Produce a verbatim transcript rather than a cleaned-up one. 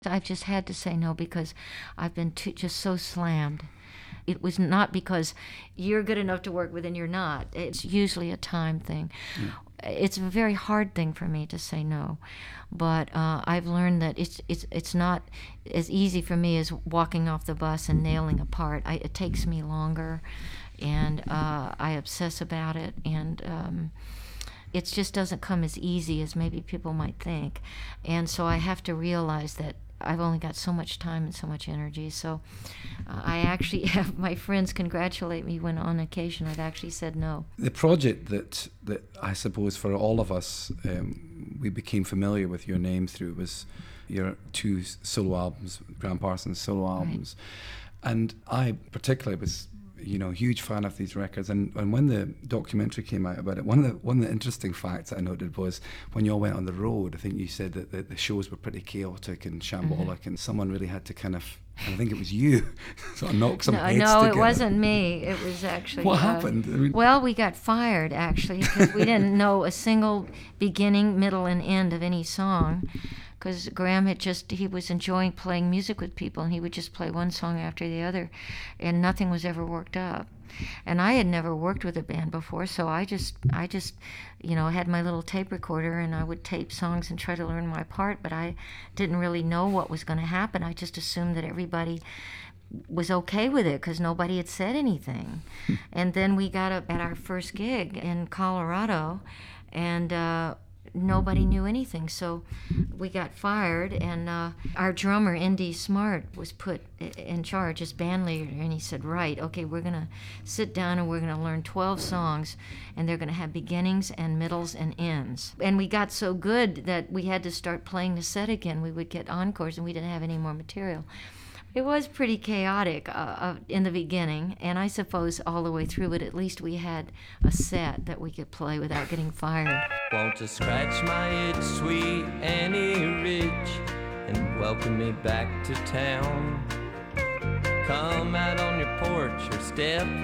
I've just had to say no because I've been too, just so slammed. It was not because you're good enough to work with and you're not. It's usually a time thing. Mm. It's a very hard thing for me to say no, but uh, I've learned that it's it's it's not as easy for me as walking off the bus and nailing a part. I, it takes me longer, and uh, I obsess about it, and um, it just doesn't come as easy as maybe people might think. And so I have to realize that I've only got so much time and so much energy. So uh, I actually have my friends congratulate me when on occasion I've actually said no. The project that, that I suppose for all of us, um, we became familiar with your name through was your two solo albums, Gram Parsons solo albums. Right. And I particularly was, you know, huge fan of these records, and, and when the documentary came out about it, one of the one of the interesting facts I noted was when you all went on the road, I think you said that the, the shows were pretty chaotic and shambolic, mm-hmm. and someone really had to kind of, and I think it was you, sort of knock some no, heads no, together. it wasn't me. It was actually what uh, happened? I mean, well, we got fired actually because we didn't know a single beginning, middle, and end of any song. Because Graham had just, he was enjoying playing music with people, and he would just play one song after the other, and nothing was ever worked up. And I had never worked with a band before, so I just, I just, you know, had my little tape recorder, and I would tape songs and try to learn my part, but I didn't really know what was going to happen. I just assumed that everybody was okay with it because nobody had said anything. And then we got up at our first gig in Colorado, and uh, nobody knew anything, so we got fired, and uh, our drummer, Indy Smart, was put in charge as band leader, and he said, right, okay, we're going to sit down and we're going to learn twelve songs, and they're going to have beginnings and middles and ends. And we got so good that we had to start playing the set again. We would get encores, and we didn't have any more material. It was pretty chaotic uh, uh, in the beginning, and I suppose all the way through, but at least we had a set that we could play without getting fired. Want to scratch my itch, sweet Annie Ridge, and welcome me back to town. Come out on your porch or step